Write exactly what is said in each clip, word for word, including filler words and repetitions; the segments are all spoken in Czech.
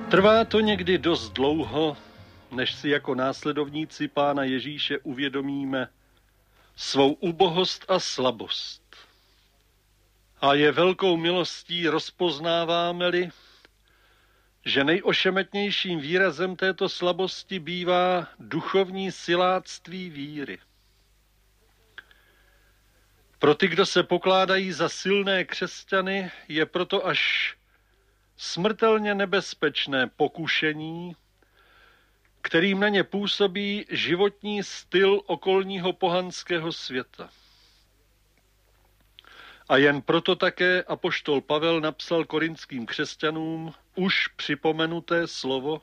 Trvá to někdy dost dlouho, než si jako následovníci Pána Ježíše uvědomíme svou ubohost a slabost. A je velkou milostí, rozpoznáváme-li, že nejošemetnějším výrazem této slabosti bývá duchovní siláctví víry. Pro ty, kdo se pokládají za silné křesťany, je proto až smrtelně nebezpečné pokušení, kterým na ně působí životní styl okolního pohanského světa. A jen proto také apoštol Pavel napsal korinským křesťanům už připomenuté slovo: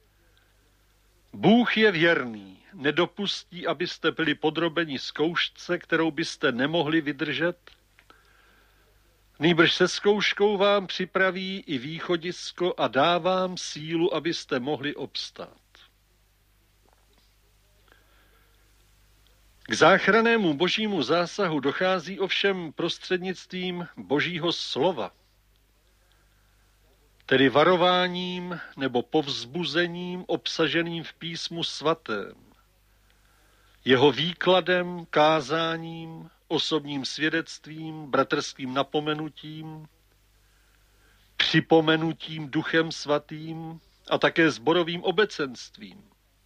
Bůh je věrný, nedopustí, abyste byli podrobeni zkoušce, kterou byste nemohli vydržet. Nýbrž se zkouškou vám připraví i východisko a dá vám sílu, abyste mohli obstát. K záchrannému božímu zásahu dochází ovšem prostřednictvím božího slova, tedy varováním nebo povzbuzením obsaženým v písmu svatém, jeho výkladem, kázáním, osobním svědectvím, bratrským napomenutím, připomenutím duchem svatým a také sborovým obecenstvím.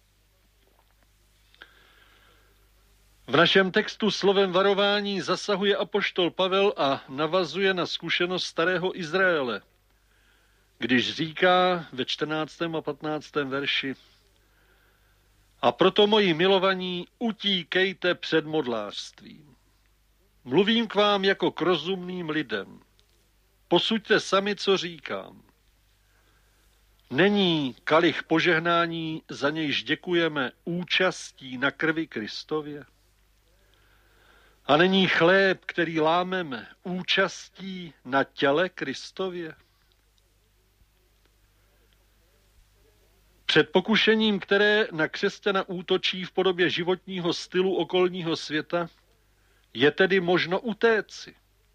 V našem textu slovem varování zasahuje apoštol Pavel a navazuje na zkušenost starého Izraele, když říká ve čtrnáctém a patnáctém verši: A proto, moji milovaní, utíkejte před modlářstvím. Mluvím k vám jako k rozumným lidem. Posuďte sami, co říkám. Není kalich požehnání, za nějž děkujeme, účastí na krvi Kristově? A není chléb, který lámeme, účastí na těle Kristově? Před pokušením, které na křesťana útočí v podobě životního stylu okolního světa, je tedy možno utéci.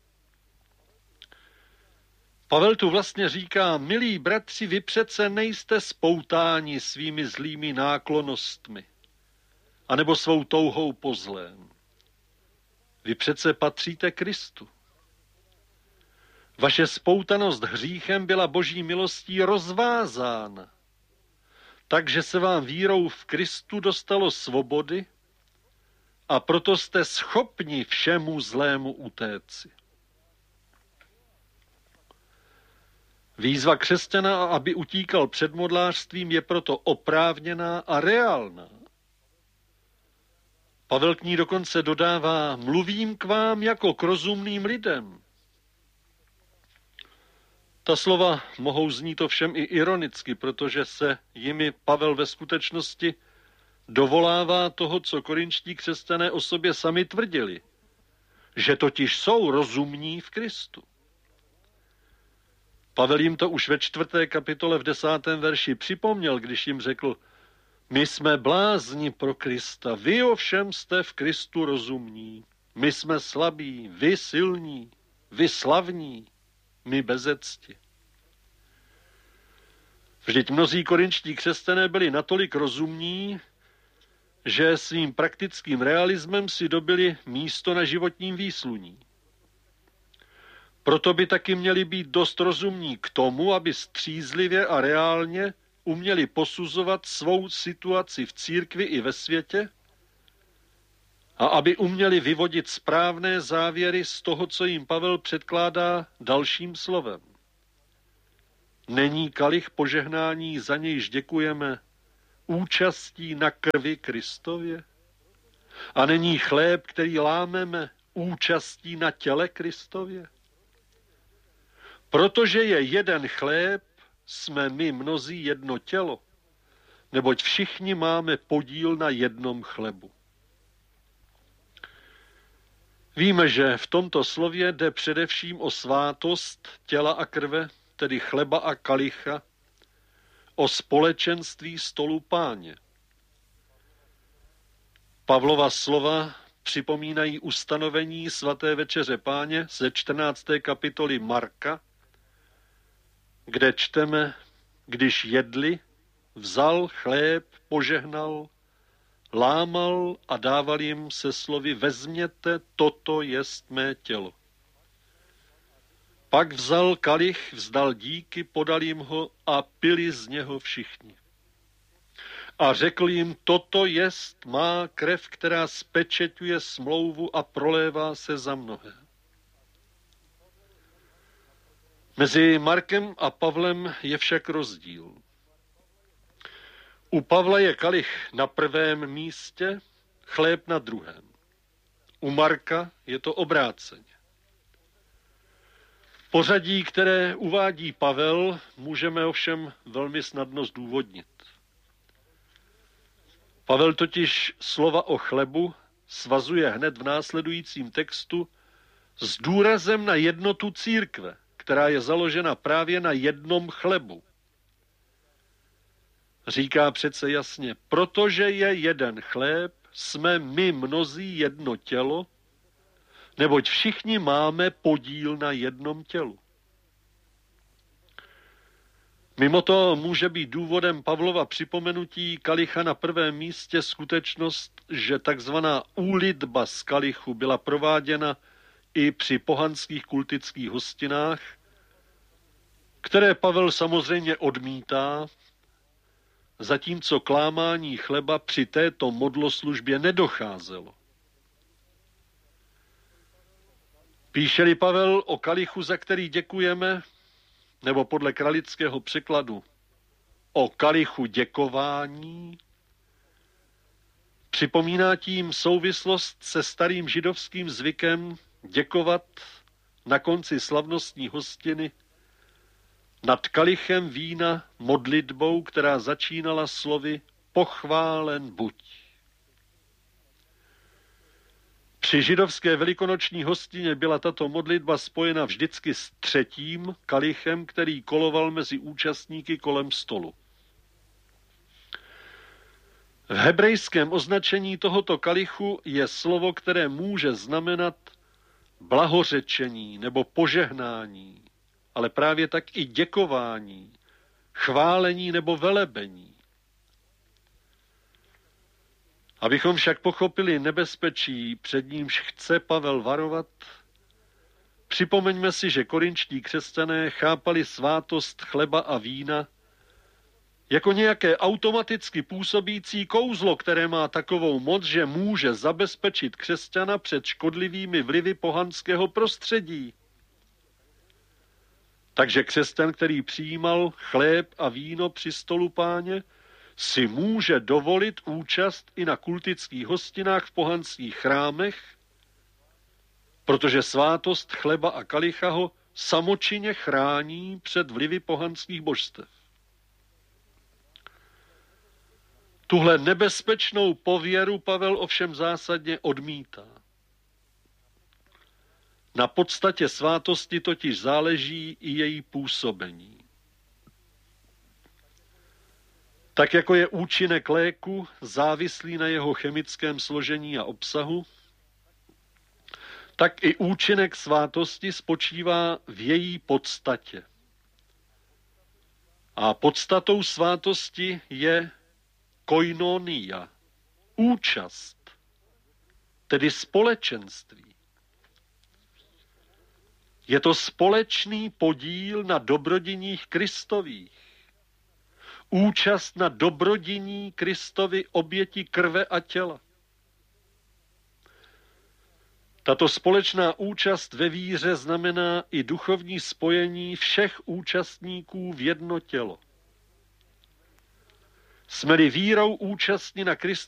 Pavel tu vlastně říká: milí bratři, vy přece nejste spoutáni svými zlými náklonnostmi anebo svou touhou po zlém. Vy přece patříte Kristu. Vaše spoutanost hříchem byla boží milostí rozvázána, takže se vám vírou v Kristu dostalo svobody a proto jste schopni všemu zlému utéci. Výzva křesťana, aby utíkal před modlářstvím, je proto oprávněná a reálná. Pavel k ní dokonce dodává: mluvím k vám jako k rozumným lidem. Ta slova mohou znít ovšem i ironicky, protože se jimi Pavel ve skutečnosti dovolává toho, co korinští křesťané o sobě sami tvrdili, že totiž jsou rozumní v Kristu. Pavel jim to už ve čtvrté kapitole v desátém verši připomněl, když jim řekl: my jsme blázni pro Krista, vy ovšem jste v Kristu rozumní. My jsme slabí, vy silní, vy slavní, my bezecti. Vždyť mnozí korinští křesťané byli natolik rozumní, že svým praktickým realismem si dobili místo na životním výsluní. Proto by taky měli být dost rozumní k tomu, aby střízlivě a reálně uměli posuzovat svou situaci v církvi i ve světě a aby uměli vyvodit správné závěry z toho, co jim Pavel předkládá dalším slovem. Není kalich požehnání, za nějž děkujeme, účastí na krvi Kristově? A není chléb, který lámeme, účastí na těle Kristově? Protože je jeden chléb, jsme my mnozí jedno tělo, neboť všichni máme podíl na jednom chlebu. Víme, že v tomto slově jde především o svátost těla a krve, tedy chleba a kalicha, o společenství stolu Páně. Pavlova slova připomínají ustanovení svaté večeře Páně ze čtrnácté kapitoly Marka, kde čteme: když jedli, vzal chléb, požehnal, lámal a dával jim se slovy: vezměte, toto jest mé tělo. Pak vzal kalich, vzdal díky, podal jim ho a pili z něho všichni. A řekl jim: toto jest má krev, která spečeťuje smlouvu a prolévá se za mnohé. Mezi Markem a Pavlem je však rozdíl. U Pavla je kalich na prvém místě, chléb na druhém. U Marka je to obráceně. Pořadí, které uvádí Pavel, můžeme ovšem velmi snadno zdůvodnit. Pavel totiž slova o chlebu svazuje hned v následujícím textu s důrazem na jednotu církve, která je založena právě na jednom chlebu. Říká přece jasně: protože je jeden chléb, jsme my mnozí jedno tělo, neboť všichni máme podíl na jednom tělu. Mimo to může být důvodem Pavlova připomenutí kalicha na prvém místě skutečnost, že takzvaná úlitba z kalichu byla prováděna i při pohanských kultických hostinách, které Pavel samozřejmě odmítá, zatímco k lámání chleba při této modloslužbě nedocházelo. Píše-li Pavel o kalichu, za který děkujeme, nebo podle kralického překladu o kalichu děkování, připomíná tím souvislost se starým židovským zvykem děkovat na konci slavnostní hostiny nad kalichem vína modlitbou, která začínala slovy pochválen buď. Při židovské velikonoční hostině byla tato modlitba spojena vždycky s třetím kalichem, který koloval mezi účastníky kolem stolu. V hebrejském označení tohoto kalichu je slovo, které může znamenat blahořečení nebo požehnání, ale právě tak i děkování, chválení nebo velebení. Abychom však pochopili nebezpečí, před nímž chce Pavel varovat, připomeňme si, že korinští křesťané chápali svátost chleba a vína jako nějaké automaticky působící kouzlo, které má takovou moc, že může zabezpečit křesťana před škodlivými vlivy pohanského prostředí. Takže křesťan, který přijímal chléb a víno při stolu Páně, si může dovolit účast i na kultických hostinách v pohanských chrámech, protože svátost chleba a kalicha ho samočinně chrání před vlivy pohanských božstev. Tuhle nebezpečnou pověru Pavel ovšem zásadně odmítá. Na podstatě svátosti totiž záleží i její působení. Tak jako je účinek léku závislý na jeho chemickém složení a obsahu, tak i účinek svátosti spočívá v její podstatě. A podstatou svátosti je koinonia, účast, tedy společenství. Je to společný podíl na dobrodiních Kristových, účast na dobrodiní Kristovy oběti krve a těla. Tato společná účast ve víře znamená i duchovní spojení všech účastníků v jedno tělo. Jsme-li vírou účastní na Kristovi